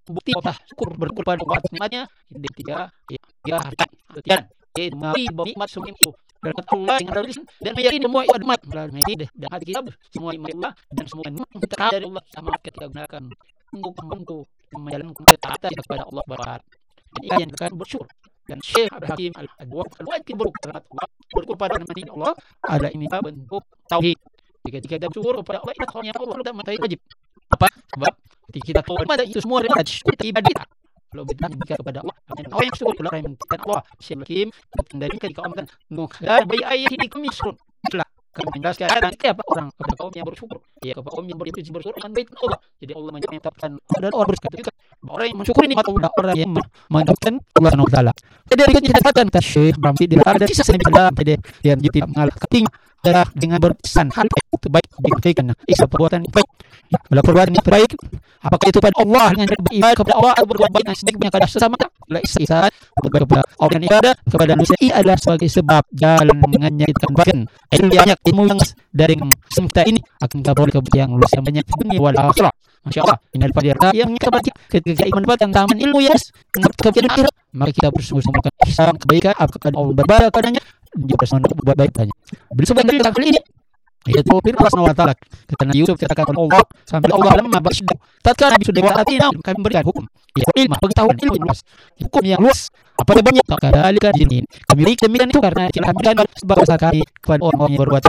bukti apa syukur bersyukur pada Allah nikmatnya. Yang ketiga, ya perhatian. Mari bernikmat semua itu berkat Allah yang ada dan meyakini semua itu nikmat melalui dan hati kita semua nikmat Allah dan semua nikmat kita dari Allah sama kita gunakan untuk membantu menjalankan ketaatan kepada Allah Subhanahu. Ini yang akan bersyukur. Dan Syekh Abdul Hakim Al-wajib bersyukur pada nama Allah ada ini bentuk tauhid. Ketika kita bersyukur kepada Allah itu hanya Allah tidak mentai wajib. Apa? Sebab ketika kita tahu pada itu semua adalah ibadah. Kalau kita kepada Allah, orang yang bersyukur kepada Allah, Syekh Hakim dari ketika orang dan bayi ayah ini kami syukur. Telah kami menjelaskan ada apa orang kepada kaum yang bersyukur. Ya kepada kaum yang bersyukur dengan baik Allah. Jadi Allah menyatakan dan orang bersyukur. Orang yang mensyukuri nikmat Allah, orang yang mendapatkan Allah Subhanahu wa taala. Jadi berikutnya kita katakan ke Syekh Bramsi di ada sisa dalam PD yang tidak mengalah keting darah dengan berpesan hal baik diberikan isa perbuatan baik. Bila perbuatan ini baik, apakah itu pada Allah dengan beribadah kepada Allah atau berbuat baik sebaiknya kepada sesama? Bila isa berbuat kepada Allah dan ibadah kepada manusia ini adalah sebagai sebab jalan dengannya kita kembalikan ilmu banyak ilmu yang dari semesta ini akan kabur ke yang luas yang banyak dunia wal akhirah. Masya Allah, ini adalah yang kebaikan ketika iman dan taman ilmu yang kebaikan akhirat. Maka kita bersungguh-sungguh ihsan kebaikan kepada Allah berbahagia padanya juga berbuat baik banyak. Bila sebenarnya tentang hal ini yaitu firman Allah Subhanahu wa taala kata Nabi Yusuf katakan Allah sampai Allah lamma bersyukur tatkala Nabi sudah berarti kami berikan hukum ya ilmu pengetahuan ilmu luas hukum yang luas apa banyak tak ada alika ini kami berikan itu karena kami berikan sebab sekali kepada orang yang berbuat